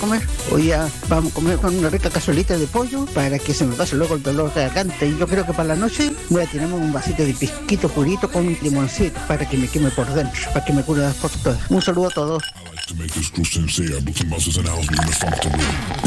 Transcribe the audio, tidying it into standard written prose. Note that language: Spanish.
comer. Hoy ya vamos a comer con una rica cazuelita de pollo para que se me pase luego el dolor de garganta. Y yo creo que para la noche voy a tirarme un vasito de pisquito purito con un limoncito para que me queme por dentro, para que me cure las por todas. Un saludo a todos. To make this crew sincere, but the muscles and owls be in the funk to win.